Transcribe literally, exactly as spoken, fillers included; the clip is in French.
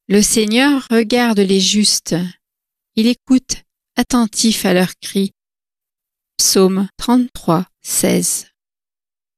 Le Seigneur regarde les justes. Il écoute, attentif à leurs cris. Psaume trente-trois, seize.